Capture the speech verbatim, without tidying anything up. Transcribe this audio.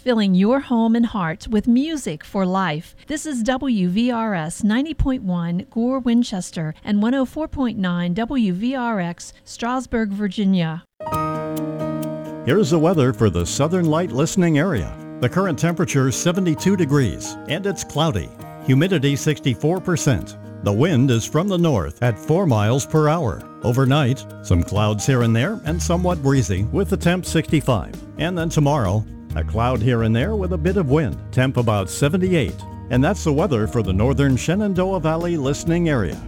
filling your home and heart with music for life. This is W V R S ninety point one Gore, Winchester, and one oh four point nine W V R X, Strasburg, Virginia. Here's the weather for the Southern Light listening area. The current temperature is seventy-two degrees, and it's cloudy. Humidity sixty-four percent. The wind is from the north at four miles per hour. Overnight, some clouds here and there and somewhat breezy with the temp sixty-five. And then tomorrow, a cloud here and there with a bit of wind, temp about seventy-eight. And that's the weather for the northern Shenandoah Valley listening area.